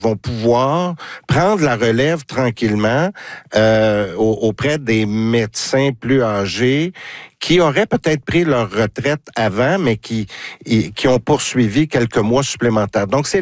vont pouvoir prendre la relève tranquillement auprès des médecins plus âgés qui auraient peut-être pris leur retraite avant, mais qui ont poursuivi quelques mois supplémentaires. Donc, c'est